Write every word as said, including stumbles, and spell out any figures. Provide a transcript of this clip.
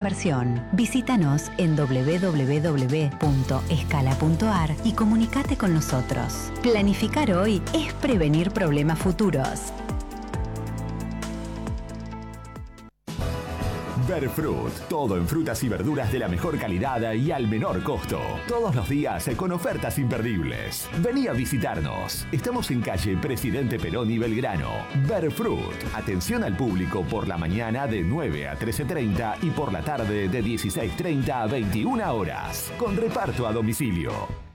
inversión. Visítanos en doble u doble u doble u punto escala punto a r y comunicate con nosotros. Planificar hoy es prevenir problemas futuros. Verfruit, todo en frutas y verduras de la mejor calidad y al menor costo. Todos los días con ofertas imperdibles. Vení a visitarnos. Estamos en calle Presidente Perón y Belgrano. Verfruit, atención al público por la mañana de nueve a trece treinta y por la tarde de dieciséis treinta a veintiuna horas. Con reparto a domicilio.